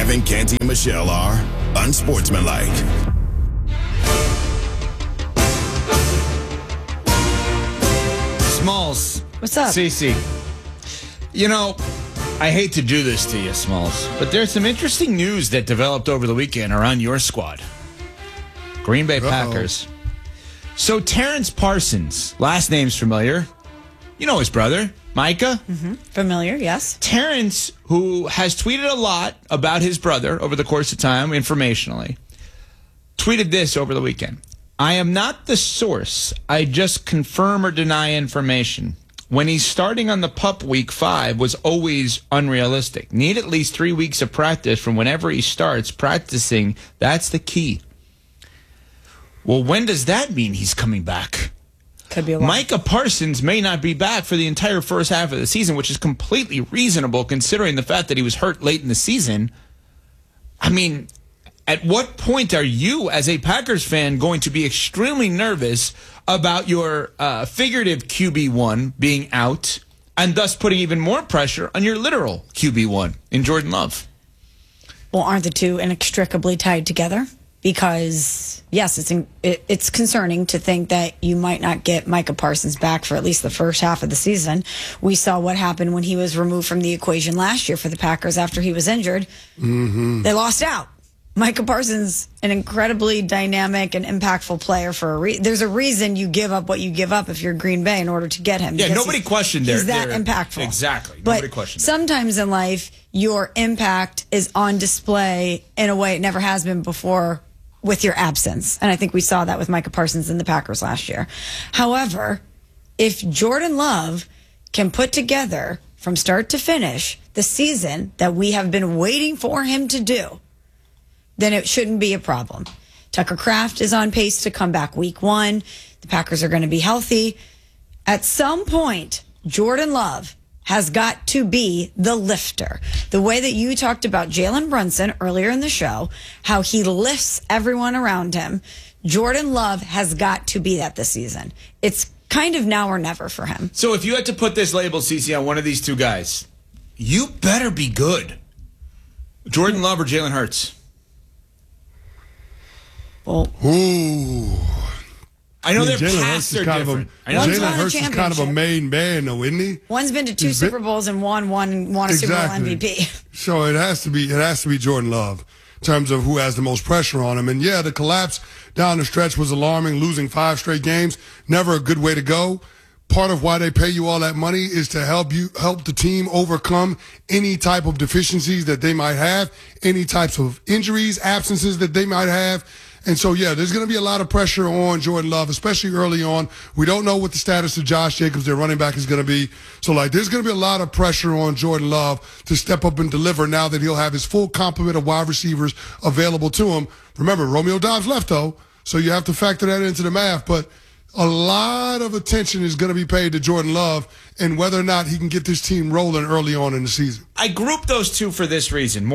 Kevin, Canty, and Michelle are unsportsmanlike. Smalls. What's up? Cece. You know, I hate to do this to you, Smalls, but there's some interesting news that developed over the weekend around your squad. Green Bay Packers. So Terrence Parsons, last name's familiar. You know his brother, Micah. Familiar, yes. Terrence, who has tweeted a lot about his brother over the course of time, informationally, tweeted this over the weekend. I am not the source. I just confirm or deny information. When he's starting on the pup week 5 was always unrealistic. Need at least 3 weeks of practice from whenever he starts practicing. That's the key. Well, when does that mean he's coming back? Could be a while. Micah Parsons may not be back for the entire first half of the season, which is completely reasonable considering the fact that he was hurt late in the season. I mean, at what point are you, as a Packers fan, going to be extremely nervous about your figurative QB1 being out and thus putting even more pressure on your literal QB1 in Jordan Love? Well, aren't the two inextricably tied together? Because, yes, it's concerning to think that you might not get Micah Parsons back for at least the first half of the season. We saw what happened when he was removed from the equation last year for the Packers after he was injured. They lost out. Micah Parsons, an incredibly dynamic and impactful player for a reason. There's a reason you give up what you give up if you're Green Bay in order to get him. Yeah, nobody questioned he's that impactful. Exactly. But nobody questioned sometimes in life, your impact is on display in a way it never has been before with your absence. And I think we saw that with Micah Parsons and the Packers last year. However, if Jordan Love can put together from start to finish the season that we have been waiting for him to do, then it shouldn't be a problem. Tucker Kraft is on pace to come back week 1. The Packers are going to be healthy. At some point, Jordan Love has got to be the lifter. The way that you talked about Jalen Brunson earlier in the show, how he lifts everyone around him, Jordan Love has got to be that this season. It's kind of now or never for him. So if you had to put this label, CC, on one of these two guys, you better be good. Jordan Love or Jalen Hurts? Well, I know their Jalen paths Hurts are is kind different. Jalen Hurts is kind of a main man, though, isn't he? One's been to 2 Super Bowls and won a Super Bowl MVP. So it has to be Jordan Love in terms of who has the most pressure on him. And yeah, the collapse down the stretch was alarming. Losing 5 straight games, never a good way to go. Part of why they pay you all that money is to help the team overcome any type of deficiencies that they might have, any types of injuries, absences that they might have. And so, yeah, there's going to be a lot of pressure on Jordan Love, especially early on. We don't know what the status of Josh Jacobs, their running back, is going to be. So, there's going to be a lot of pressure on Jordan Love to step up and deliver now that he'll have his full complement of wide receivers available to him. Remember, Romeo Doubs left, though, so you have to factor that into the math. But a lot of attention is going to be paid to Jordan Love and whether or not he can get this team rolling early on in the season. I grouped those two for this reason.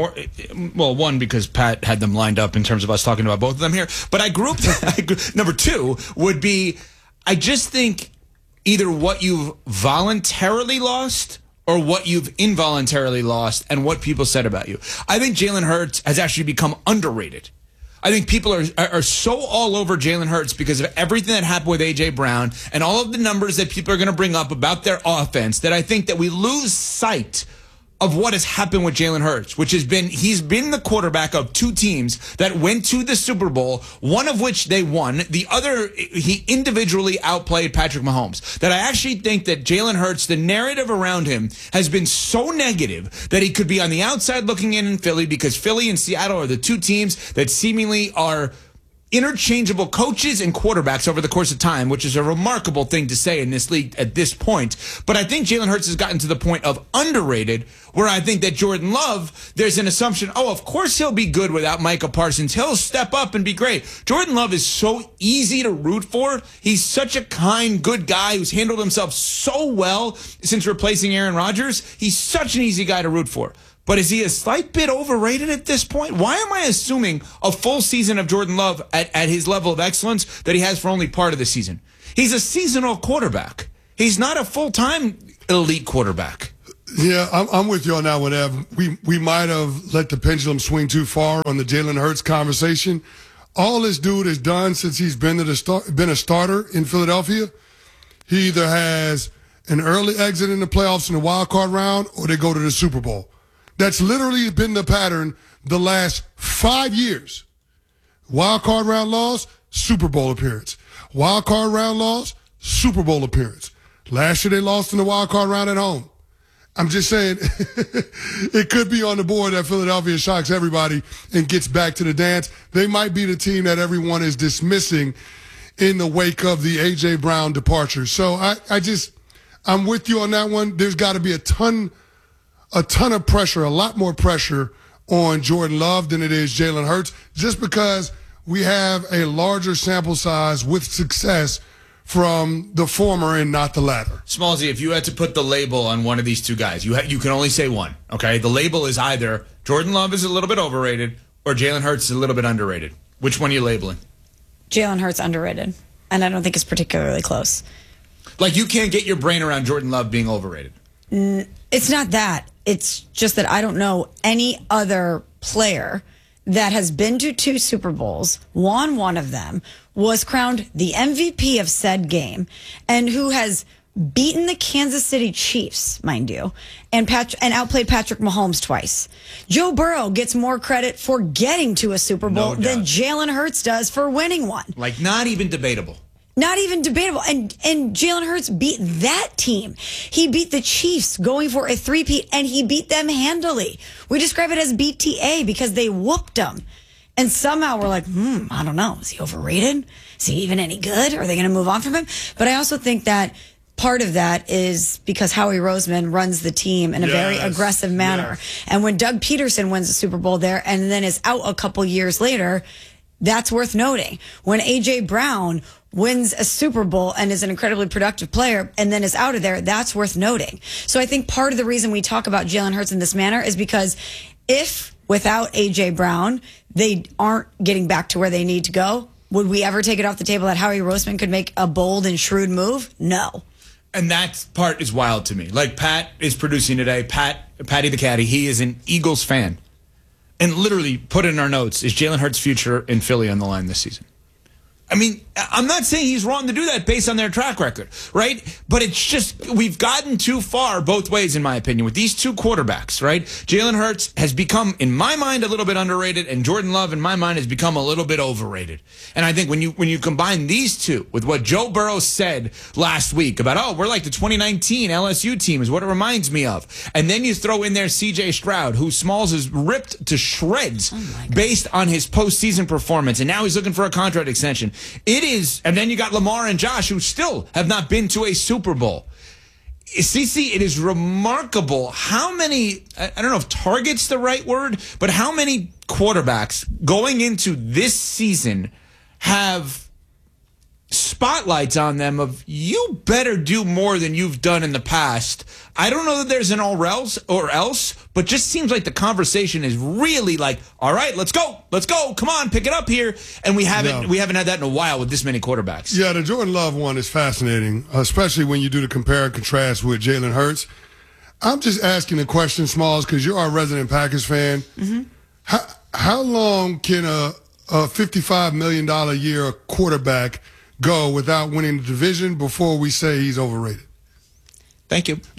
One, because Pat had them lined up in terms of us talking about both of them here. But I grouped, number 2 would be, I just think either what you've voluntarily lost or what you've involuntarily lost and what people said about you. I think Jalen Hurts has actually become underrated. I think people are so all over Jalen Hurts because of everything that happened with A.J. Brown and all of the numbers that people are going to bring up about their offense that I think that we lose sight of what has happened with Jalen Hurts, which has been, he's been the quarterback of 2 teams that went to the Super Bowl, one of which they won. The other, he individually outplayed Patrick Mahomes. That I actually think that Jalen Hurts, the narrative around him has been so negative that he could be on the outside looking in Philly, because Philly and Seattle are the 2 teams that seemingly are interchangeable coaches and quarterbacks over the course of time, which is a remarkable thing to say in this league at this point. But I think Jalen Hurts has gotten to the point of underrated, where I think that Jordan Love, there's an assumption, of course he'll be good without Micah Parsons. He'll step up and be great. Jordan Love is so easy to root for. He's such a kind, good guy who's handled himself so well since replacing Aaron Rodgers. He's such an easy guy to root for. But is he a slight bit overrated at this point? Why am I assuming a full season of Jordan Love at his level of excellence that he has for only part of the season? He's a seasonal quarterback. He's not a full-time elite quarterback. Yeah, I'm with you on that one, Ev. We might have let the pendulum swing too far on the Jalen Hurts conversation. All this dude has done since he's been a starter in Philadelphia, he either has an early exit in the playoffs in the wild card round or they go to the Super Bowl. That's literally been the pattern the last 5 years. Wild card round loss, Super Bowl appearance. Wild card round loss, Super Bowl appearance. Last year they lost in the wild card round at home. I'm just saying, it could be on the board that Philadelphia shocks everybody and gets back to the dance. They might be the team that everyone is dismissing in the wake of the A.J. Brown departure. So I'm with you on that one. There's got to be a ton of pressure, a lot more pressure on Jordan Love than it is Jalen Hurts, just because we have a larger sample size with success from the former and not the latter. Smallsy, if you had to put the label on one of these two guys, you can only say one, okay? The label is either Jordan Love is a little bit overrated or Jalen Hurts is a little bit underrated. Which one are you labeling? Jalen Hurts underrated, and I don't think it's particularly close. Like, you can't get your brain around Jordan Love being overrated. It's not that. It's just that I don't know any other player that has been to 2 Super Bowls, won one of them, was crowned the MVP of said game, and who has beaten the Kansas City Chiefs, mind you, and outplayed Patrick Mahomes twice. Joe Burrow gets more credit for getting to a Super Bowl than Jalen Hurts does for winning one. Like, not even debatable. Not even debatable. And Jalen Hurts beat that team. He beat the Chiefs going for a three-peat, and he beat them handily. We describe it as BTA because they whooped them. And somehow we're like, I don't know. Is he overrated? Is he even any good? Are they going to move on from him? But I also think that part of that is because Howie Roseman runs the team in a very aggressive manner. Yes. And when Doug Peterson wins the Super Bowl there and then is out a couple years later, that's worth noting. When A.J. Brown wins a Super Bowl and is an incredibly productive player and then is out of there, that's worth noting. So I think part of the reason we talk about Jalen Hurts in this manner is because if without A.J. Brown, they aren't getting back to where they need to go, would we ever take it off the table that Howie Roseman could make a bold and shrewd move? No. And that part is wild to me. Like, Pat is producing today. Patty the Caddy, he is an Eagles fan. And literally put in our notes, is Jalen Hurts' future in Philly on the line this season? I mean, I'm not saying he's wrong to do that based on their track record, right? But it's just, we've gotten too far both ways, in my opinion, with these two quarterbacks, right? Jalen Hurts has become, in my mind, a little bit underrated, and Jordan Love, in my mind, has become a little bit overrated. And I think when you combine these two with what Joe Burrow said last week about, we're like the 2019 LSU team is what it reminds me of. And then you throw in there C.J. Stroud, who Smalls is ripped to shreds based on his postseason performance, and now he's looking for a contract extension. It is, and then you got Lamar and Josh, who still have not been to a Super Bowl. CC, it is remarkable how many, I don't know if target's the right word, but how many quarterbacks going into this season have spotlights on them of, you better do more than you've done in the past. I don't know that there's an or else, but just seems like the conversation is really like, all right, let's go, come on, pick it up here. And we haven't had that in a while with this many quarterbacks. Yeah, the Jordan Love one is fascinating, especially when you do the compare and contrast with Jalen Hurts. I'm just asking the question, Smalls, because you're our resident Packers fan. Mm-hmm. How long can a $55 million a year quarterback go without winning the division before we say he's overrated? Thank you.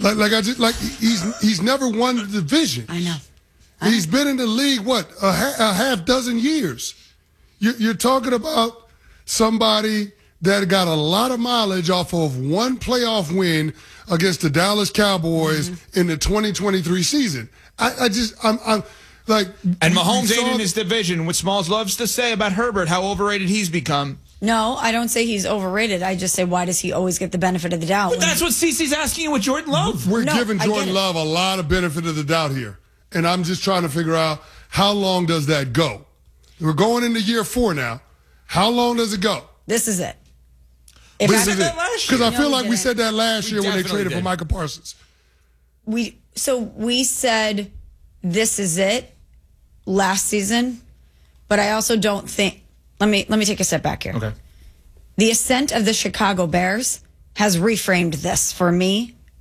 He's never won the division. I know. He's been in the league, a half dozen years. You're talking about somebody that got a lot of mileage off of one playoff win against the Dallas Cowboys in the 2023 season. I'm like, and Mahomes ain't in his division. What Smalls loves to say about Herbert, how overrated he's become. No, I don't say he's overrated. I just say, why does he always get the benefit of the doubt? But that's what CC's asking you with Jordan Love. We're giving Jordan Love a lot of benefit of the doubt here. And I'm just trying to figure out, how long does that go? We're going into year 4 now. How long does it go? This is it. This is it. Because I feel like we said that last year when they traded for Micah Parsons. We said this is it last season, but I also don't think. Let me take a step back here. Okay. The ascent of the Chicago Bears has reframed this for me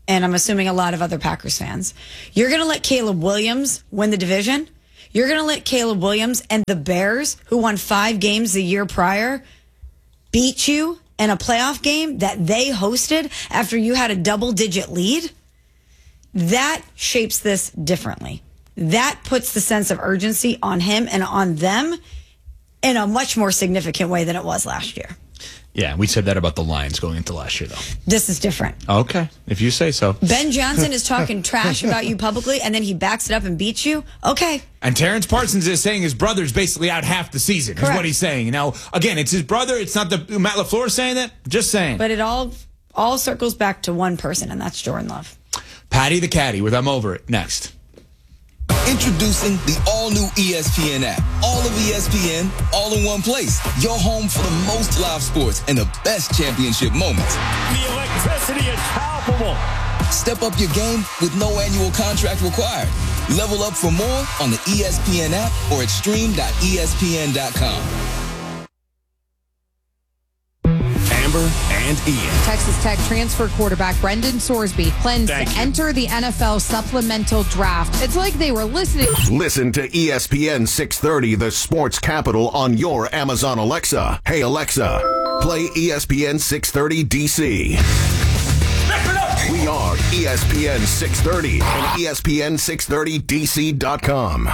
and I'm assuming a lot of other Packers fans, you're going to let Caleb Williams win the division? You're going to let Caleb Williams and the Bears, who won 5 games the year prior, beat you in a playoff game that they hosted after you had a double-digit lead? That shapes this differently. That puts the sense of urgency on him and on them in a much more significant way than it was last year. Yeah, we said that about the Lions going into last year, though. This is different. Okay, if you say so. Ben Johnson is talking trash about you publicly, and then he backs it up and beats you? Okay. And Terrence Parsons is saying his brother's basically out half the season, Correct. is what he's saying. Now, again, it's his brother. It's not the Matt LaFleur saying that. Just saying. But it all circles back to one person, and that's Jordan Love. Patty the Caddy with I'm Over It. Next. Introducing the all-new ESPN app. All of ESPN, all in one place. Your home for the most live sports and the best championship moments. The electricity is palpable. Step up your game with no annual contract required. Level up for more on the ESPN app or at stream.espn.com. Amber and Ian. Texas Tech transfer quarterback Brendan Sorsby plans to enter the NFL supplemental draft. It's like they were listening. Listen to ESPN 630, the sports capital, on your Amazon Alexa. Hey, Alexa, play ESPN 630 DC. We are ESPN 630 and ESPN630DC.com.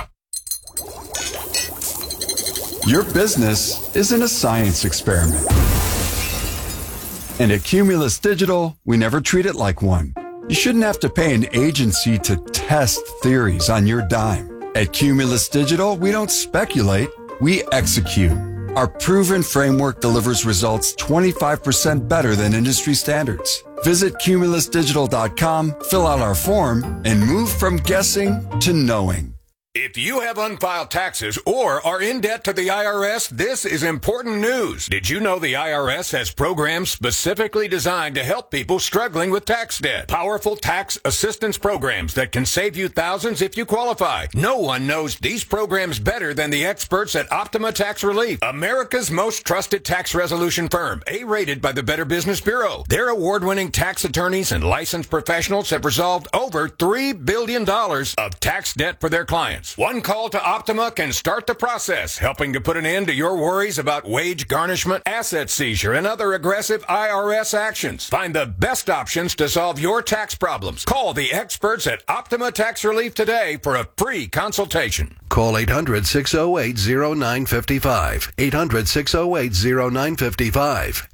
Your business isn't a science experiment. And at Cumulus Digital, we never treat it like one. You shouldn't have to pay an agency to test theories on your dime. At Cumulus Digital, we don't speculate, we execute. Our proven framework delivers results 25% better than industry standards. Visit cumulusdigital.com, fill out our form, and move from guessing to knowing. If you have unfiled taxes or are in debt to the IRS, this is important news. Did you know the IRS has programs specifically designed to help people struggling with tax debt? Powerful tax assistance programs that can save you thousands if you qualify. No one knows these programs better than the experts at Optima Tax Relief, America's most trusted tax resolution firm, A-rated by the Better Business Bureau. Their award-winning tax attorneys and licensed professionals have resolved over $3 billion of tax debt for their clients. One call to Optima can start the process, helping to put an end to your worries about wage garnishment, asset seizure, and other aggressive IRS actions. Find the best options to solve your tax problems. Call the experts at Optima Tax Relief today for a free consultation. Call 800-608-0955. 800-608-0955.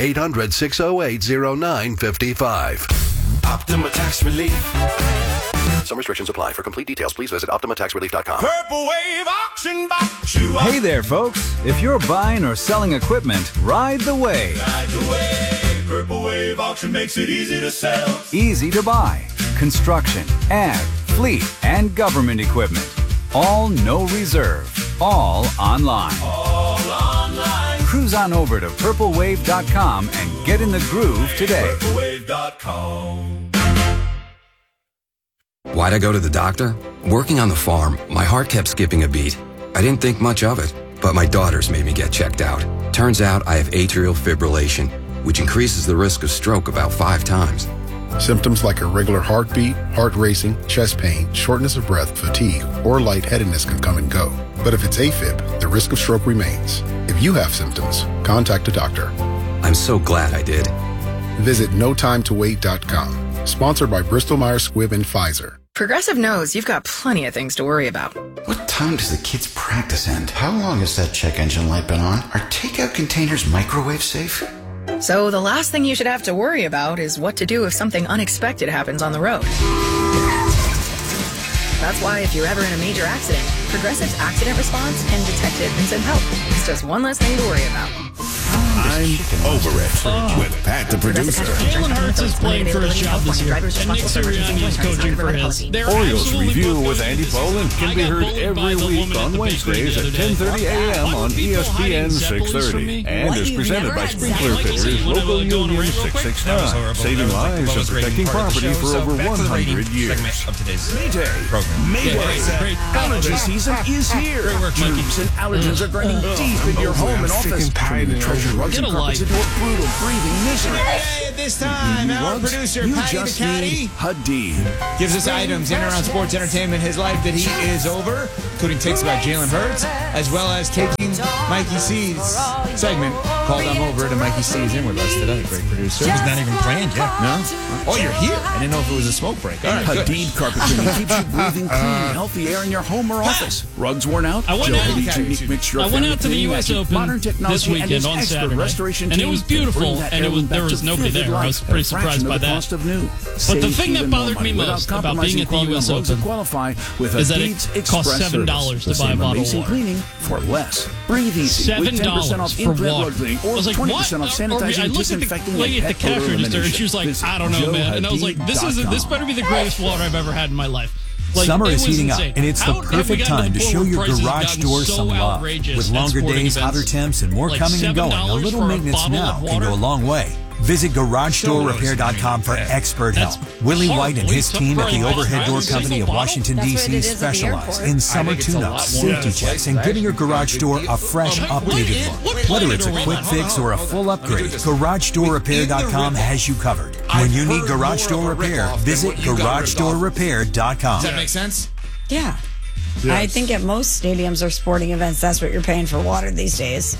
800-608-0955. Optima Tax Relief. Some restrictions apply. For complete details, please visit OptimaTaxRelief.com. Purple Wave Auction Box. Hey there, folks. If you're buying or selling equipment, ride the wave. Ride the wave. Purple Wave Auction makes it easy to sell. Easy to buy. Construction, ag, fleet, and government equipment. All no reserve. All online. All online. Cruise on over to purplewave.com and get in the groove today. Purplewave.com. Why'd I go to the doctor? Working on the farm, my heart kept skipping a beat. I didn't think much of it, but my daughters made me get checked out. Turns out I have atrial fibrillation, which increases the risk of stroke about 5 times. Symptoms like irregular heartbeat, heart racing, chest pain, shortness of breath, fatigue, or lightheadedness can come and go. But if it's AFib, the risk of stroke remains. If you have symptoms, contact a doctor. I'm so glad I did. Visit NoTimeToWait.com. Sponsored by Bristol Myers Squibb and Pfizer. Progressive knows you've got plenty of things to worry about. What time does the kids' practice end? How long has that check engine light been on? Are takeout containers microwave safe? So the last thing you should have to worry about is what to do if something unexpected happens on the road. That's why if you're ever in a major accident, Progressive's accident response can detect it and send help. It's just one less thing to worry about. I'm Over It with Pat the producer. Jalen Hurts is playing for his job this year, and Nick Sirianni is coaching for his. Orioles Review with Andy Poland can be heard every week on Wednesdays at 10:30 a.m. on ESPN 630 and is presented by Sprinkler Fitters, Local Union 669, saving lives and protecting property for over 100 years. Mayday. Allergy season is here. Germs and allergens are grinding deep in your home and office. Tied in treasure rugs and carpets into a brutal, breathing misery. Hey, at this time, our producer, Patty the Caddy, Hadid gives us items in and around sports entertainment, his life that he is over, including takes about Jalen Hurts, as well as taking Mikey C's segment called I'm Over to Mikey C's in with us today. Great producer. He was not even planned yet. No? Oh, you're here. I didn't know if it was a smoke break. All right, Hadid carpet cleaning keeps you breathing clean, healthy air in your home or office. Rugs worn out? I went out to the U.S. Open this weekend on Saturday, and it was beautiful, and there was nobody there. I was pretty surprised by that. But the thing that bothered me most about being at the U.S. Open is that it costs $7 to buy a bottle of water. Cleaning for less. Breathe easy. $7 for water. I was like, what? I looked at the lady at the cash register, and she was like, I don't know, man. And I was like, this better be the greatest water I've ever had in my life. Like, summer is heating up, and it's the perfect time to show your garage door some love. With longer days, hotter temps, and more coming and going, a little maintenance now can go a long way. Visit GarageDoorRepair.com for expert help. Willie White and his team at the Overhead Door Company of Washington, D.C. specialize in summer tune-ups, safety checks, and giving your garage door a fresh, updated look. Whether it's a quick fix or a full upgrade, GarageDoorRepair.com has you covered. When you need garage door repair, visit GarageDoorRepair.com. Does that make sense? Yeah. Yes. I think at most stadiums or sporting events, that's what you're paying for water these days.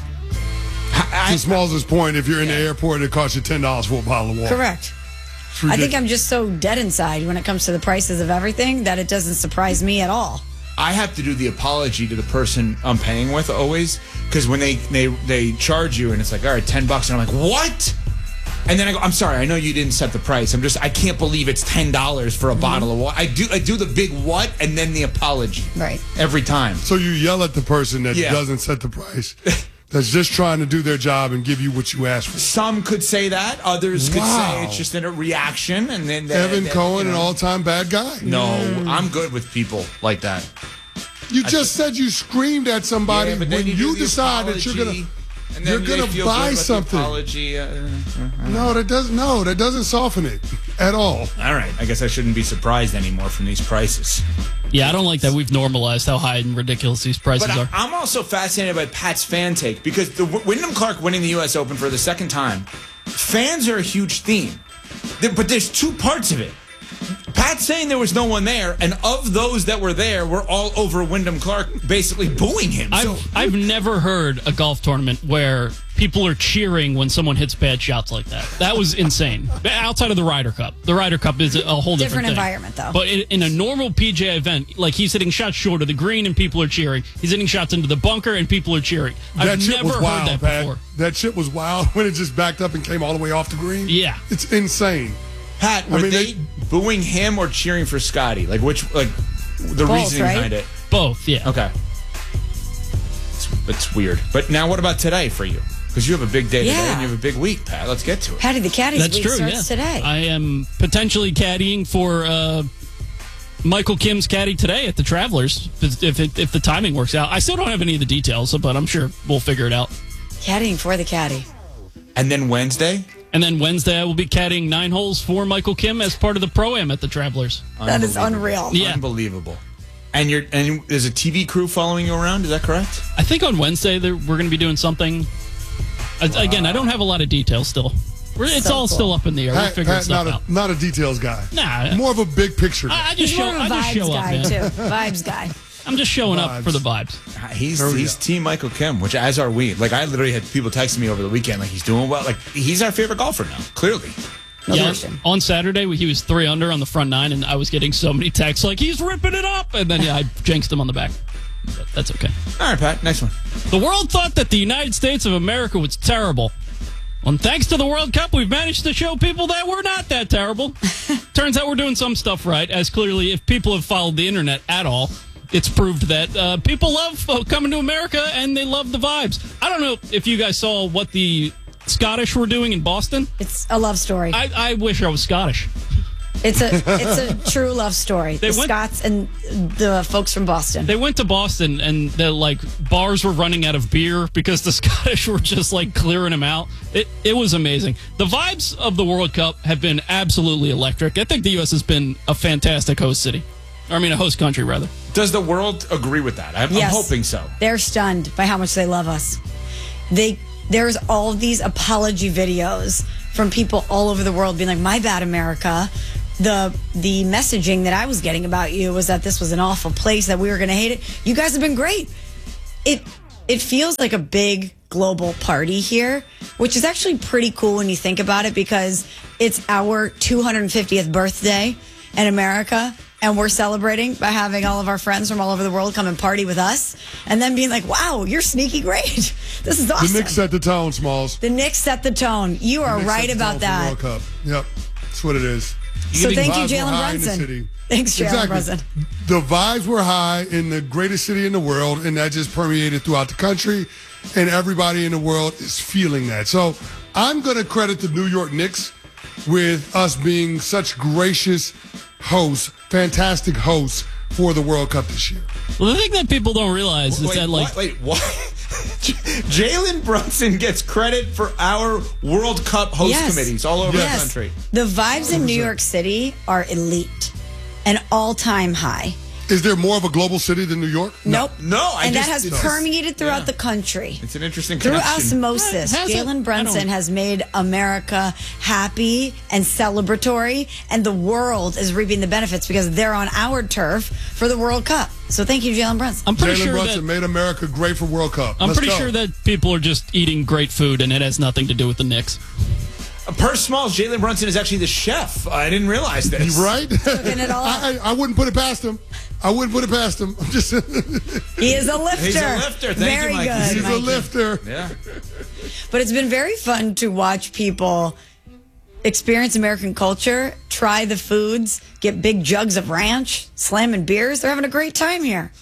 To Smalls' point, if you're in the airport, it costs you $10 for a bottle of water. Correct. I think I'm just so dead inside when it comes to the prices of everything that it doesn't surprise me at all. I have to do the apology to the person I'm paying with always, because when they charge you and it's like, all right, $10, and I'm like, what? And then I go, I'm sorry, I know you didn't set the price. I can't believe it's $10 for a bottle of water. I do the big what and then the apology. Right. Every time. So you yell at the person that doesn't set the price. That's just trying to do their job and give you what you asked for. Some could say that. Others could say it's just a reaction. And then Evan Cohen, an all-time bad guy. No, I'm good with people like that. You just said you screamed at somebody when you decide that you're gonna buy something. No, that doesn't soften it at all. All right, I guess I shouldn't be surprised anymore from these prices. Yeah, I don't like that we've normalized how high and ridiculous these prices are. I'm also fascinated by Pat's fan take, because the Wyndham Clark winning the U.S. Open for the second time, fans are a huge theme. But there's two parts of it. Pat's saying there was no one there, and of those that were there, were all over Wyndham Clark basically booing him. I've never heard a golf tournament where people are cheering when someone hits bad shots like that. That was insane. Outside of the Ryder Cup. The Ryder Cup is a whole different thing. Environment, though. But in a normal PGA event, like, he's hitting shots short of the green and people are cheering. He's hitting shots into the bunker and people are cheering. I've never heard that before. That shit was wild when it just backed up and came all the way off the green. Yeah. It's insane. Pat, were they booing him or cheering for Scotty? Like, the reasoning behind it? Both, yeah. Okay. It's weird. But now what about today for you? Because you have a big day today and you have a big week, Pat. Let's get to it. Patty the Caddy's week starts today. I am potentially caddying for Michael Kim's caddy today at the Travelers, if the timing works out. I still don't have any of the details, but I'm sure we'll figure it out. Caddying for the caddy. And then Wednesday? And then Wednesday, I will be caddying 9 holes for Michael Kim as part of the Pro-Am at the Travelers. That is unreal. Yeah. Unbelievable. And there's a TV crew following you around, is that correct? I think on Wednesday we're going to be doing something. Again, I don't have a lot of details still. It's all still up in the air. We'll figure stuff out. Not a details guy. Nah. More of a big picture guy. I just show up, man. Vibes guy. I'm just showing up for the vibes. He's Team Michael Kim, which as are we. Like, I literally had people texting me over the weekend, like, he's doing well. Like, he's our favorite golfer now, clearly. On Saturday, he was 3 under on the front 9, and I was getting so many texts like, he's ripping it up. And then, I jinxed him on the back. But that's okay. All right, Pat, next one. The world thought that the United States of America was terrible. Well, thanks to the World Cup, we've managed to show people that we're not that terrible. Turns out we're doing some stuff right, as clearly, if people have followed the internet at all, it's proved that people love coming to America, and they love the vibes. I don't know if you guys saw what the Scottish were doing in Boston. It's a love story. I wish I was Scottish. It's a true love story. The Scots and the folks from Boston. They went to Boston, and the bars were running out of beer because the Scottish were just clearing them out. It was amazing. The vibes of the World Cup have been absolutely electric. I think the U.S. has been a fantastic host city. I mean, a host country, rather. Does the world agree with that? I'm hoping so. They're stunned by how much they love us. They there's all these apology videos from people all over the world being like, my bad, America. The messaging that I was getting about you was that this was an awful place, that we were going to hate it. You guys have been great. It feels like a big global party here, which is actually pretty cool when you think about it, because it's our 250th birthday in America, and we're celebrating by having all of our friends from all over the world come and party with us, and then being like, wow, you're sneaky great. This is awesome. The Knicks set the tone, Smalls. The Knicks set the tone. You are right about that. World Cup. Yep, that's what it is. So thank you, Jalen Brunson. Thanks, Jalen Brunson. The vibes were high in the greatest city in the world, and that just permeated throughout the country, and everybody in the world is feeling that. So I'm going to credit the New York Knicks with us being such gracious hosts, fantastic hosts for the World Cup this year. Well, the thing that people don't realize is that, what? Jalen Brunson gets credit for our World Cup host committees all over the country. The vibes in New York City are elite, an all-time high. Is there more of a global city than New York? Nope. No, and that has permeated throughout the country. It's an interesting Through connection. osmosis, Jalen Brunson has made America happy and celebratory, and the world is reaping the benefits because they're on our turf for the World Cup. So thank you, Jalen Brunson. I'm pretty Jalen sure Brunson made America great for World Cup. I'm pretty sure that people are just eating great food, and it has nothing to do with the Knicks. Per Smalls, Jalen Brunson is actually the chef. I didn't realize this. Right? Cooking it all up. I wouldn't put it past him. I'm just. He is a lifter. He's a lifter. Very Thank you, Mikey. good. He's Mikey. a lifter. Yeah. But it's been very fun to watch people experience American culture, try the foods, get big jugs of ranch, slamming beers. They're having a great time here.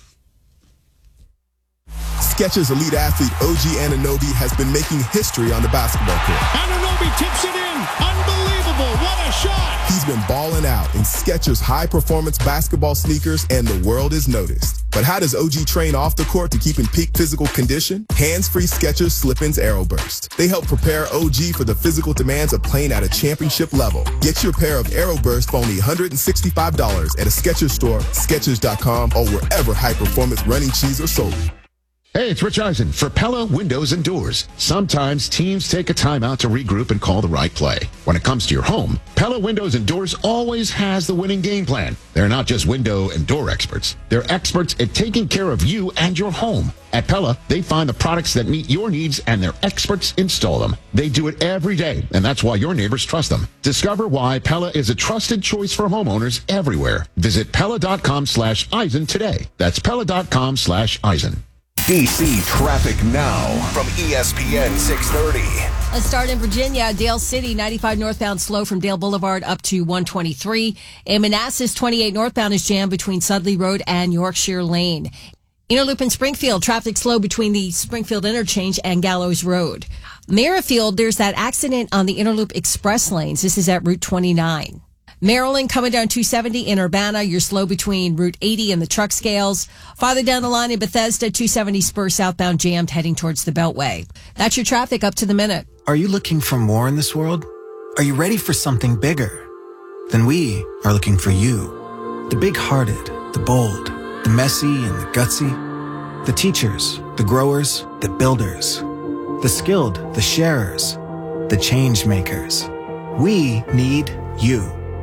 Skechers elite athlete OG Anunoby has been making history on the basketball court. Anunoby tips it in. Unbelievable. What a shot. He's been balling out in Skechers high-performance basketball sneakers, and the world is noticed. But how does OG train off the court to keep in peak physical condition? Hands-free Skechers Slip-ins Aeroburst. They help prepare OG for the physical demands of playing at a championship level. Get your pair of Aeroburst for only $165 at a Skechers store, Skechers.com, or wherever high-performance running shoes are sold. Hey, it's Rich Eisen for Pella Windows and Doors. Sometimes teams take a timeout to regroup and call the right play. When it comes to your home, Pella Windows and Doors always has the winning game plan. They're not just window and door experts. They're experts at taking care of you and your home. At Pella, they find the products that meet your needs and their experts install them. They do it every day, and that's why your neighbors trust them. Discover why Pella is a trusted choice for homeowners everywhere. Visit Pella.com/Eisen today. That's Pella.com/Eisen. DC traffic now from ESPN 630. Let's start in Virginia. Dale City, 95 northbound slow from Dale Boulevard up to 123. In Manassas, 28 northbound is jammed between Sudley Road and Yorkshire Lane. Inner Loop in Springfield, traffic slow between the Springfield Interchange and Gallows Road. Merrifield, there's that accident on the Inner Loop Express lanes. This is at Route 29. Maryland coming down 270 in Urbana. You're slow between Route 80 and the truck scales. Farther down the line in Bethesda, 270 Spur southbound jammed heading towards the Beltway. That's your traffic up to the minute. Are you looking for more in this world? Are you ready for something bigger? Then we are looking for you. The big-hearted, the bold, the messy and the gutsy. The teachers, the growers, the builders. The skilled, the sharers, the change makers. We need you.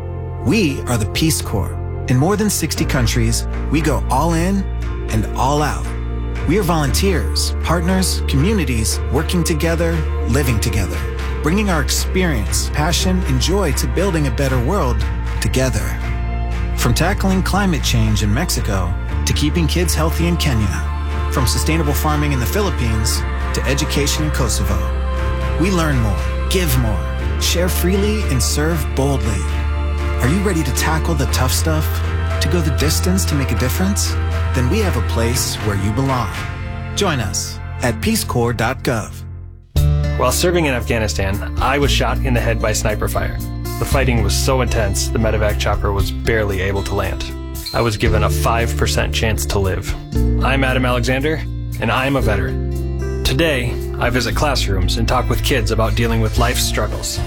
We are the Peace Corps. In more than 60 countries, we go all in and all out. We are volunteers, partners, communities, working together, living together, bringing our experience, passion, and joy to building a better world together. From tackling climate change in Mexico to keeping kids healthy in Kenya, from sustainable farming in the Philippines to education in Kosovo. We learn more, give more, share freely, and serve boldly. Are you ready to tackle the tough stuff? To go the distance to make a difference? Then we have a place where you belong. Join us at peacecorps.gov. While serving in Afghanistan, I was shot in the head by sniper fire. The fighting was so intense, the medevac chopper was barely able to land. I was given a 5% chance to live. I'm Adam Alexander, and I'm a veteran. Today, I visit classrooms and talk with kids about dealing with life's struggles.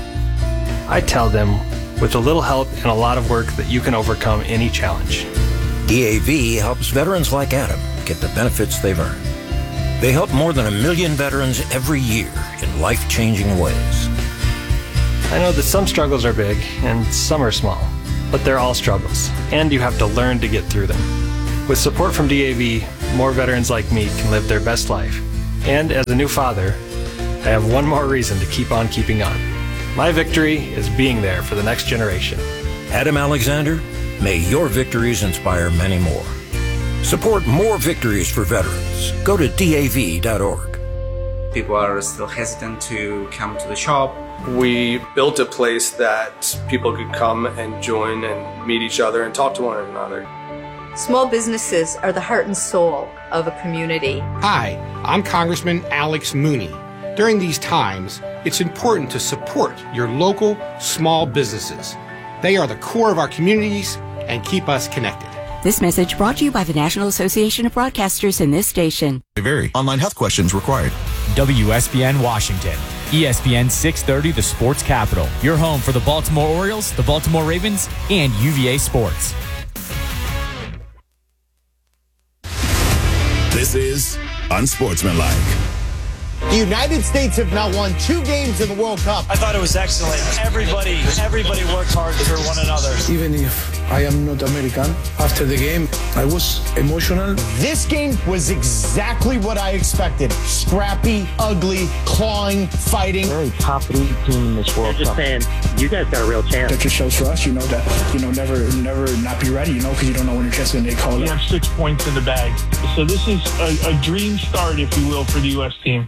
I tell them, with a little help and a lot of work, that you can overcome any challenge. DAV helps veterans like Adam get the benefits they've earned. They help more than 1 million veterans every year in life-changing ways. I know that some struggles are big and some are small, but they're all struggles, and you have to learn to get through them. With support from DAV, more veterans like me can live their best life. And as a new father, I have one more reason to keep on keeping on. My victory is being there for the next generation. Adam Alexander, may your victories inspire many more. Support more victories for veterans. Go to DAV.org. People are still hesitant to come to the shop. We built a place that people could come and join and meet each other and talk to one another. Small businesses are the heart and soul of a community. Hi, I'm Congressman Alex Mooney. During these times, it's important to support your local small businesses. They are the core of our communities and keep us connected. This message brought to you by the National Association of Broadcasters and this station. Vary. Online health questions required. WSBN Washington. ESPN 630, the sports capital. Your home for the Baltimore Orioles, the Baltimore Ravens, and UVA Sports. This is Unsportsmanlike. The United States have now won 2 games in the World Cup. I thought it was excellent. Everybody worked hard for one another. Even if I am not American, after the game, I was emotional. This game was exactly what I expected. Scrappy, ugly, clawing, fighting. Very top 8 team in this World Cup. Just saying, you guys got a real chance. That just shows for us, never not be ready, because you don't know when your chance is going to get called up. We have 6 points in the bag. So this is a dream start, if you will, for the U.S. team.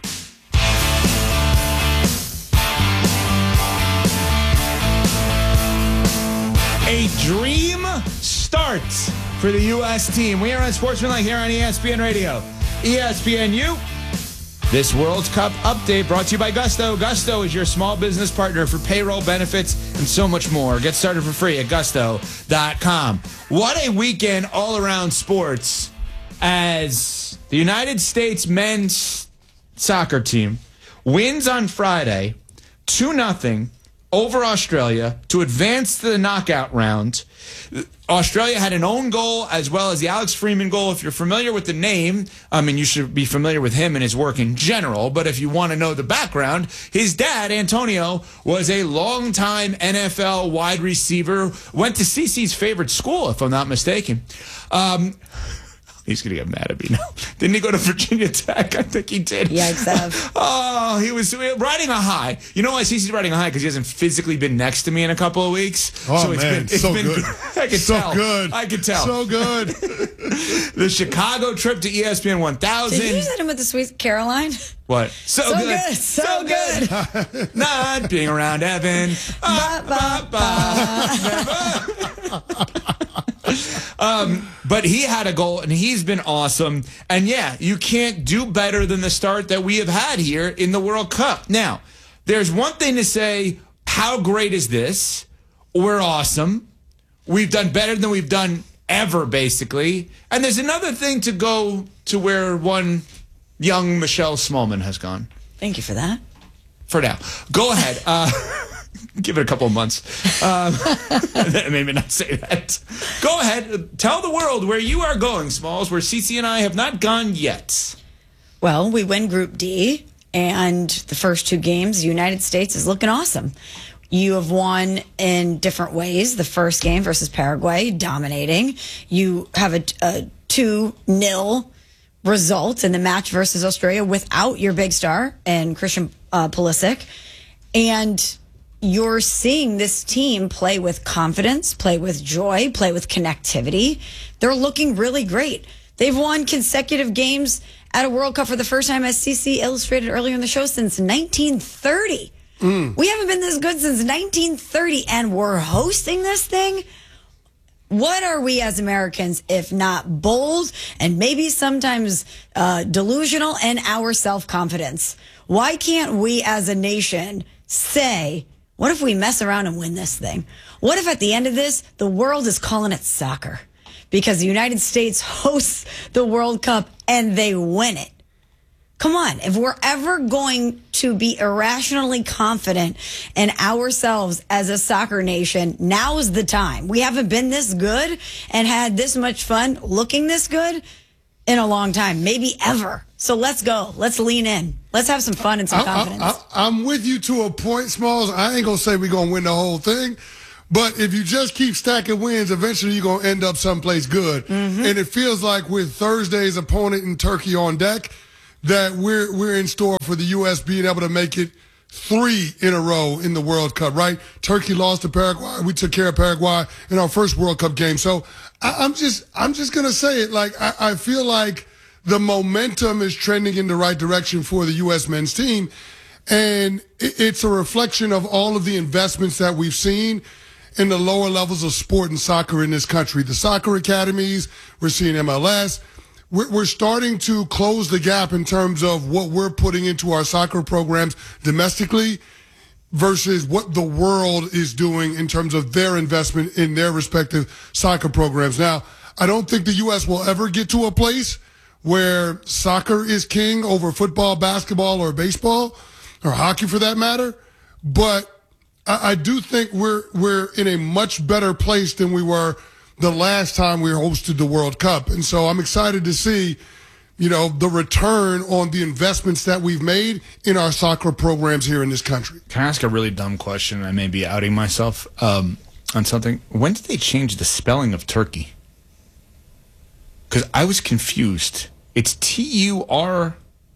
A dream starts for the U.S. team. We are on Sportsmanlike here on ESPN Radio. ESPNU. This World Cup update brought to you by Gusto. Gusto is your small business partner for payroll, benefits, and so much more. Get started for free at gusto.com. What a weekend all around sports as the United States men's soccer team wins on Friday 2-0 over Australia to advance to the knockout round. Australia had an own goal as well as the Alex Freeman goal. If you're familiar with the name, you should be familiar with him and his work in general. But if you want to know the background, his dad, Antonio, was a longtime NFL wide receiver. Went to CC's favorite school, if I'm not mistaken. He's going to get mad at me now. Didn't he go to Virginia Tech? I think he did. Yikes. Oh, he was riding a high. You know why CC's riding a high? Because he hasn't physically been next to me in a couple of weeks. Oh, man. It's so good. I could tell. Good. I could tell. So good. The Chicago trip to ESPN 1000. Did you use him with the Sweet Caroline? What? So good. So good. Not being around Evan. But he had a goal, and he's been awesome. And, yeah, you can't do better than the start that we have had here in the World Cup. Now, there's one thing to say, how great is this? We're awesome. We've done better than we've done ever, basically. And there's another thing to go to where one young Michelle Smallman has gone. Thank you for that. For now. Go ahead. Give it a couple of months. Maybe not say that. Go ahead. Tell the world where you are going, Smalls, where CC and I have not gone yet. Well, we win Group D, and the first 2 games, the United States is looking awesome. You have won in different ways. The first game versus Paraguay, dominating. You have a 2-0 result in the match versus Australia without your big star and Christian Pulisic. And you're seeing this team play with confidence, play with joy, play with connectivity. They're looking really great. They've won consecutive games at a World Cup for the first time, as CC illustrated earlier in the show, since 1930. We haven't been this good since 1930, and we're hosting this thing. What are we as Americans if not bold and maybe sometimes delusional in our self-confidence? Why can't we as a nation say, what if we mess around and win this thing? What if at the end of this, the world is calling it soccer? Because the United States hosts the World Cup and they win it. Come on, if we're ever going to be irrationally confident in ourselves as a soccer nation, now is the time. We haven't been this good and had this much fun looking this good in a long time, maybe ever. So let's go. Let's lean in. Let's have some fun and some confidence. I'm with you to a point, Smalls. I ain't going to say we're going to win the whole thing. But if you just keep stacking wins, eventually you're going to end up someplace good. Mm-hmm. And it feels like with Thursday's opponent in Turkey on deck, that we're in store for the U.S. being able to make it 3 in a row in the World Cup, right? Turkey lost to Paraguay. We took care of Paraguay in our first World Cup game. So I'm just going to say it. Like, I feel like the momentum is trending in the right direction for the U.S. men's team. And it's a reflection of all of the investments that we've seen in the lower levels of sport and soccer in this country. The soccer academies, we're seeing MLS. We're starting to close the gap in terms of what we're putting into our soccer programs domestically versus what the world is doing in terms of their investment in their respective soccer programs. Now, I don't think the U.S. will ever get to a place where soccer is king over football, basketball, or baseball, or hockey for that matter, but I do think we're in a much better place than we were the last time we hosted the World Cup. And so I'm excited to see, the return on the investments that we've made in our soccer programs here in this country. Can I ask a really dumb question? I may be outing myself on something. When did they change the spelling of Turkey? Because I was confused. It's Turkiye.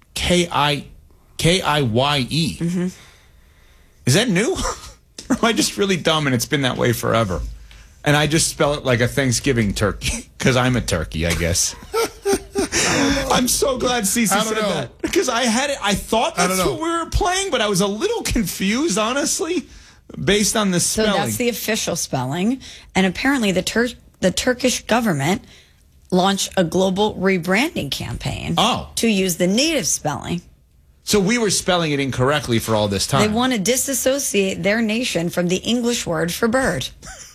Mm-hmm. Is that new? Or am I just really dumb and it's been that way forever? And I just spell it like a Thanksgiving turkey because I'm a turkey, I guess. I'm so glad Cece said that because I thought that's what we were playing, but I was a little confused, honestly, based on the spelling. So that's the official spelling, and apparently the Turkish government launched a global rebranding campaign to use the native spelling. So we were spelling it incorrectly for all this time. They want to disassociate their nation from the English word for bird.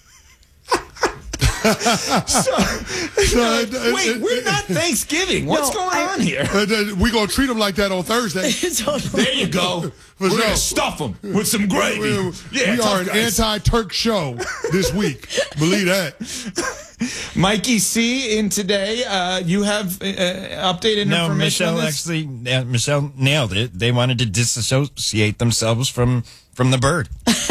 Wait, we're not Thanksgiving. What's going on here? We're going to treat them like that on Thursday. There you go. We're going to stuff them with some gravy. We are an anti-Turk show this week. Believe that. Mikey C. in today, you have updated information on this? Michelle nailed it. They wanted to disassociate themselves from the bird.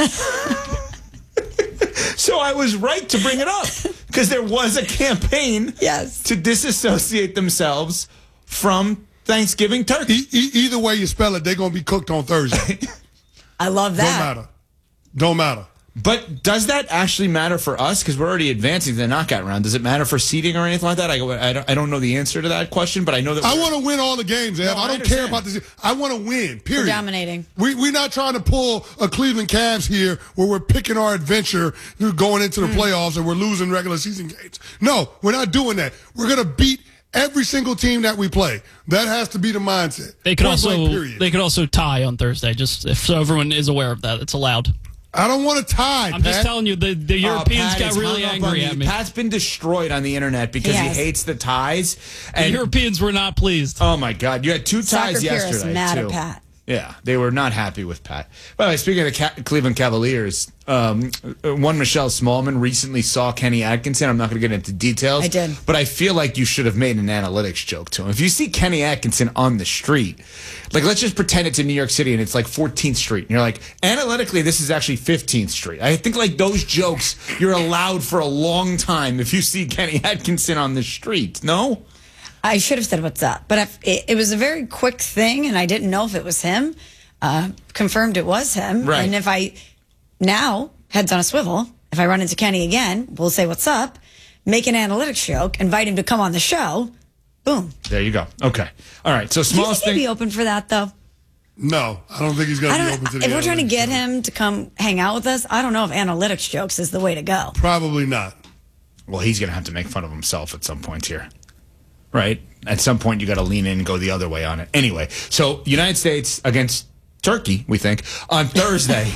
So I was right to bring it up because there was a campaign to disassociate themselves from Thanksgiving turkey. Either way you spell it, they're going to be cooked on Thursday. I love that. Don't matter. But does that actually matter for us? Because we're already advancing to the knockout round. Does it matter for seeding or anything like that? I don't know the answer to that question, but I know that I want to win all the games, Ev. I don't care about this. I want to win, period. We're dominating. We're not trying to pull a Cleveland Cavs here where we're picking our adventure going into the playoffs and we're losing regular season games. No, we're not doing that. We're going to beat every single team that we play. That has to be the mindset. They could also tie on Thursday, just so everyone is aware of that. It's allowed. I don't want to tie. I'm just telling you, the Europeans got really angry at me. Pat's been destroyed on the internet because he hates the ties. And the Europeans were not pleased. Oh, my God. You had 2 ties yesterday, mad too. At Pat. Yeah, they were not happy with Pat. By the way, speaking of the Cleveland Cavaliers, one Michelle Smallman recently saw Kenny Atkinson. I'm not going to get into details. I did. But I feel like you should have made an analytics joke to him. If you see Kenny Atkinson on the street, like let's just pretend it's in New York City and it's like 14th Street. And you're like, analytically, this is actually 15th Street. I think like those jokes you're allowed for a long time if you see Kenny Atkinson on the street. No? I should have said what's up, but it was a very quick thing, and I didn't know if it was him. Confirmed it was him. Right. And if I now, heads on a swivel, if I run into Kenny again, we'll say what's up, make an analytics joke, invite him to come on the show. Boom. There you go. Okay. All right. So smallest thing. Do you think he'd be open for that, though? No, I don't think he's going to be open to that. If we're trying to get him to come hang out with us, I don't know if analytics jokes is the way to go. Probably not. Well, he's going to have to make fun of himself at some point here. Right? At some point, you got to lean in and go the other way on it. Anyway, so United States against Turkey, we think, on Thursday.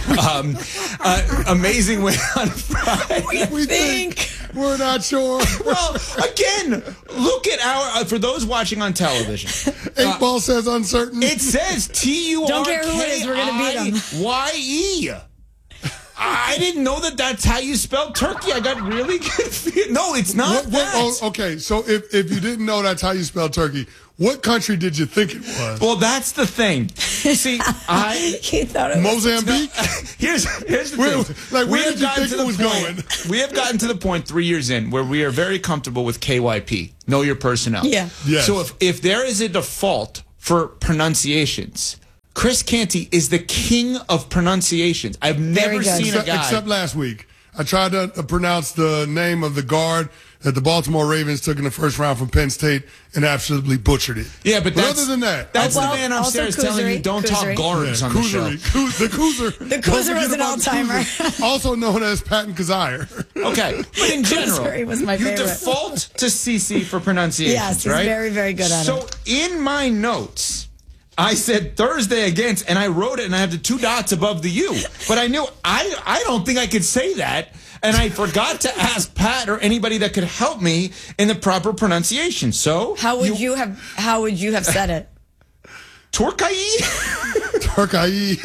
Amazing win on Friday. We think. We're not sure. Well, again, look at our, for those watching on television. 8-Ball says uncertain. It says Turkye. Don't care who it is, we're going to beat them. I didn't know that that's how you spell turkey. I got really confused. No, it's not that. Okay, so if you didn't know that's how you spell turkey, what country did you think it was? Well, that's the thing. See, You thought it was Mozambique? Here's the thing. Where did you think it was going? We have gotten to the point 3 years in where we are very comfortable with KYP, know your personnel. Yeah. Yes. So if there is a default for pronunciations, Chris Canty is the king of pronunciations. I've never seen a guy. Except last week. I tried to pronounce the name of the guard that the Baltimore Ravens took in the first round from Penn State and absolutely butchered it. Yeah, but other than that, that's the man upstairs telling you don't talk guards on the show. The Koozer. The Koozer was an all-timer. Also known as Patton Kazire. Okay, but in general, Koozer was my favorite. You default to CC for pronunciations, yes, he's right? very, very good at it. So in my notes, I said Thursday against, and I wrote it, and I have the 2 dots above the U. But I knew I don't think I could say that, and I forgot to ask Pat or anybody that could help me in the proper pronunciation. So how would you have said it? Turkey? Turkey.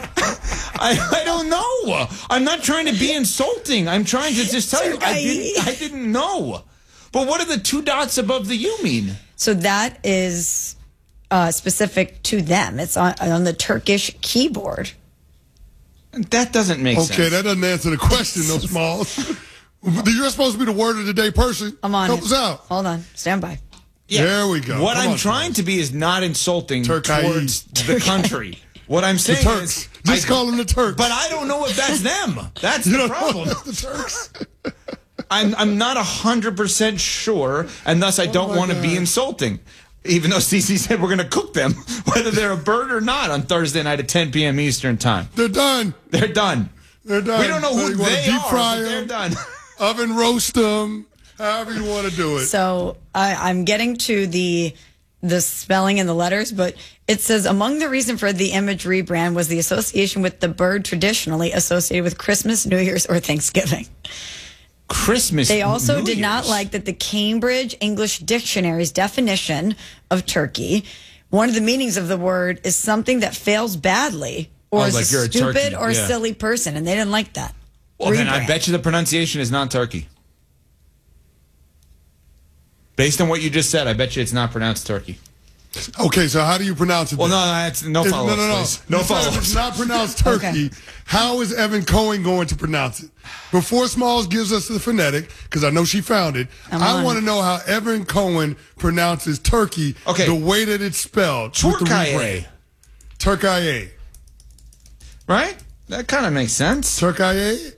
I don't know. I'm not trying to be insulting. I'm trying to just tell you I didn't know. But what do the 2 dots above the U mean? So that is specific to them. It's on the Turkish keyboard. That doesn't make sense. Okay, that doesn't answer the question, though, Smalls. You're supposed to be the word of the day person. I'm on Help it. us out. Hold on. Stand by. Yeah. There we go. What I'm trying to be is not insulting towards the country. What I'm saying is... Just call them the Turks. But I don't know if that's them. That's the problem. The Turks. I'm not 100% sure, and thus I don't want to be insulting. Even though CC said we're going to cook them, whether they're a bird or not, on Thursday night at 10 p.m. Eastern time. They're done. They're done. They're done. We don't know who they deep are, fry but they're them, done. Oven roast them, however you want to do it. So I'm getting to the spelling and the letters, but it says among the reason for the image rebrand was the association with the bird traditionally associated with Christmas, New Year's, or Thanksgiving. Christmas. They also New did not Year's. like that the Cambridge English Dictionary's definition of turkey, one of the meanings of the word is something that fails badly or is like a you're a stupid turkey. or Yeah. silly person, and they didn't like that. Well, then I Rebrand. bet you the pronunciation is not turkey. Based on what you just said, I bet you it's not pronounced turkey. Okay, so how do you pronounce it? Well, then? no, that's no follow-ups, No. please. No You said follow-ups. If it's not pronounced turkey, Okay. how is Evan Cohen going to pronounce it? Before Smalls gives us the phonetic, because I know she found it, I want to know how Evan Cohen pronounces turkey the way that it's spelled. with the rebrand. Turkey. Right? That kind of makes sense. Turkey?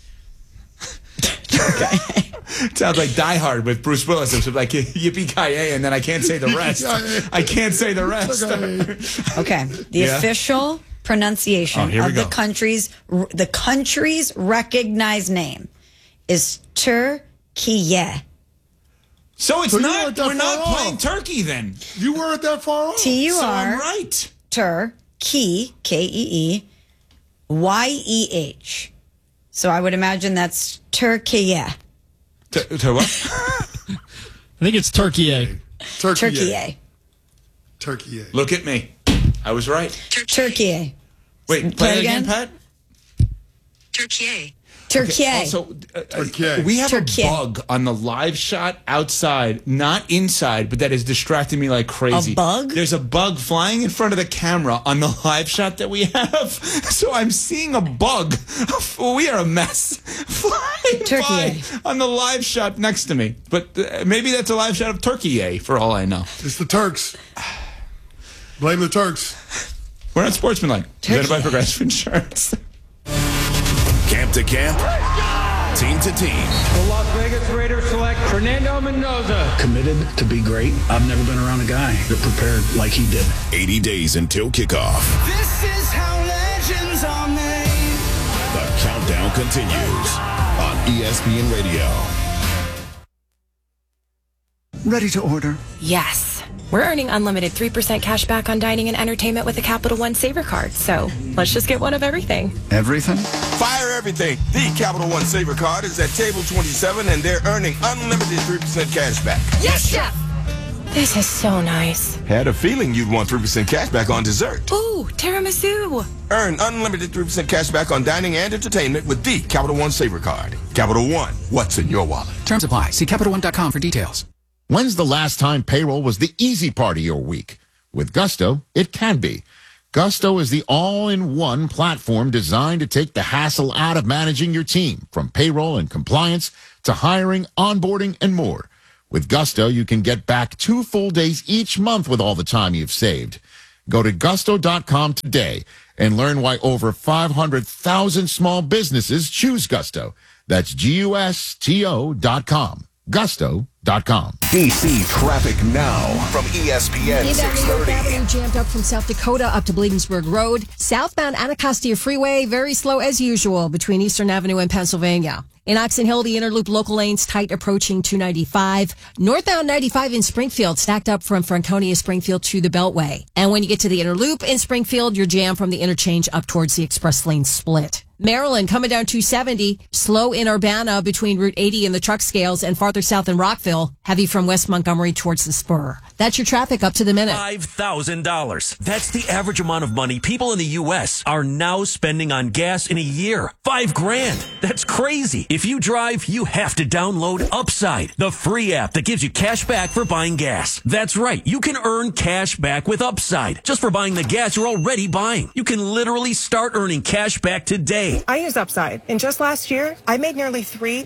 Sounds like Die Hard with Bruce Willis. It's like yippee-ki-yay, and then I can't say the rest. I can't say the rest. Okay, the Yeah. official pronunciation Oh, here we of the go. country's recognized name is Turkiye. So it's So you not. weren't that We're not far playing off. turkey then. You weren't that far off. T-U-R. So I'm right. Turkey, K-E-E, Y-E-H. So I would imagine that's Turkiye. To what? I think it's Turkey. Turkiye. Turkey. Look at me. I was right. Turkiye. Wait, play it again, Pat. Turkiye. Also, we have Turkey. a bug on the live shot outside, not inside, but that is distracting me like crazy. A bug? There's a bug flying in front of the camera on the live shot that we have. So I'm seeing a bug. We are a mess. Flying by on the live shot next to me. But maybe that's a live shot of Turkey, for all I know. It's the Turks. Blame the Turks. We're not sportsmanlike. Presented by Progressive Insurance. Camp to camp, team to team. The Las Vegas Raiders select Fernando Mendoza. Committed to be great. I've never been around a guy that prepared like he did. 80 days until kickoff. This is how legends are made. The countdown continues on ESPN Radio. Ready to order? Yes. We're earning unlimited 3% cash back on dining and entertainment with a Capital One Saver card. So let's just get one of everything. Everything? Fire everything. The Capital One Saver Card is at table 27, and they're earning unlimited 3% cash back. Yes, Chef. This is so nice. Had a feeling you'd want 3% cash back on dessert. Ooh, tiramisu. Earn unlimited 3% cash back on dining and entertainment with the Capital One Savor Card. Capital One, what's in your wallet? Terms apply. See CapitalOne.com for details. When's the last time payroll was the easy part of your week? With Gusto, it can be. Gusto is the all-in-one platform designed to take the hassle out of managing your team, from payroll and compliance to hiring, onboarding, and more. With Gusto, you can get back 2 full days each month with all the time you've saved. Go to gusto.com today and learn why over 500,000 small businesses choose Gusto. That's GUSTO.com. Gusto.com. DC traffic now from ESPN 630. Avenue jammed up from South Dakota up to Bladensburg Road. Southbound Anacostia Freeway, very slow as usual between Eastern Avenue and Pennsylvania. In Oxon Hill, the Interloop local lanes tight approaching 295. Northbound 95 in Springfield, stacked up from Franconia Springfield to the Beltway. And when you get to the Interloop in Springfield, you're jammed from the interchange up towards the express lane split. Maryland coming down 270, slow in Urbana between Route 80 and the truck scales, and farther south in Rockville, heavy from West Montgomery towards the spur. That's your traffic up to the minute. $5,000. That's the average amount of money people in the U.S. are now spending on gas in a year. $5,000. That's crazy. If you drive, you have to download Upside, the free app that gives you cash back for buying gas. That's right. You can earn cash back with Upside just for buying the gas you're already buying. You can literally start earning cash back today. I use Upside, and just last year, I made nearly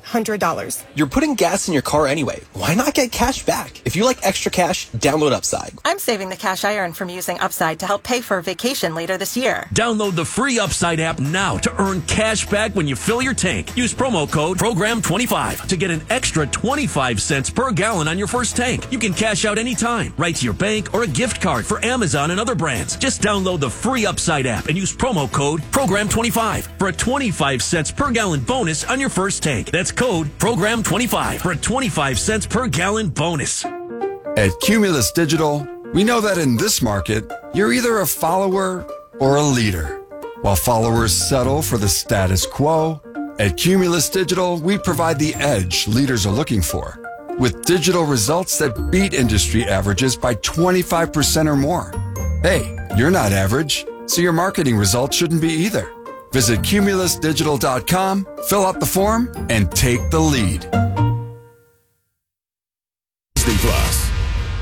$300. You're putting gas in your car anyway. Why not get cash back? If you like extra cash, download Upside. I'm saving the cash I earn from using Upside to help pay for a vacation later this year. Download the free Upside app now to earn cash back when you fill your tank. Use promo code PROGRAM25 to get an extra 25 cents per gallon on your first tank. You can cash out anytime, right to your bank or a gift card for Amazon and other brands. Just download the free Upside app and use promo code PROGRAM25 for a 25 cents per gallon bonus on your first tank. That's code PROGRAM25 for a 25 cents per gallon bonus. At Cumulus Digital, we know that in this market, you're either a follower or a leader. While followers settle for the status quo, at Cumulus Digital, we provide the edge leaders are looking for, with digital results that beat industry averages by 25% or more. Hey, you're not average, so your marketing results shouldn't be either. Visit cumulusdigital.com, fill out the form, and take the lead. Disney Plus.